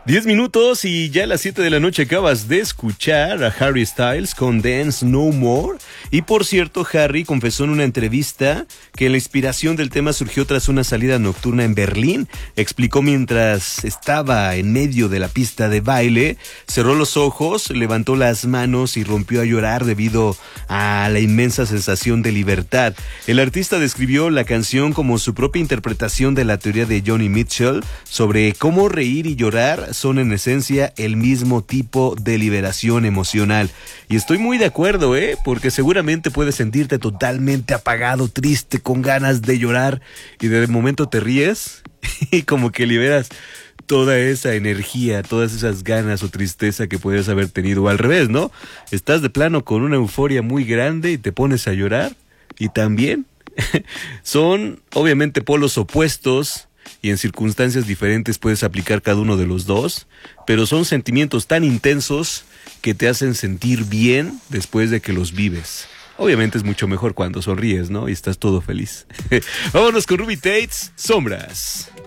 10 minutos y ya a las 7 de la noche acabas de escuchar a Harry Styles con Dance No More. Y por cierto, Harry confesó en una entrevista que la inspiración del tema surgió tras una salida nocturna en Berlín. Explicó mientras estaba en medio de la pista de baile, cerró los ojos, levantó las manos y rompió a llorar debido a la inmensa sensación de libertad. El artista describió la canción como su propia interpretación de la teoría de Johnny Mitchell sobre cómo reír y llorar son en esencia el mismo tipo de liberación emocional. Y estoy muy de acuerdo, porque seguramente puedes sentirte totalmente apagado, triste, con ganas de llorar, y de momento te ríes y como que liberas toda esa energía, todas esas ganas o tristeza que podrías haber tenido, o al revés, ¿no? Estás de plano con una euforia muy grande y te pones a llorar, y también son obviamente polos opuestos, y en circunstancias diferentes puedes aplicar cada uno de los dos, pero son sentimientos tan intensos que te hacen sentir bien después de que los vives. Obviamente es mucho mejor cuando sonríes, ¿no? Y estás todo feliz. Vámonos con Ruby Tates, Sombras.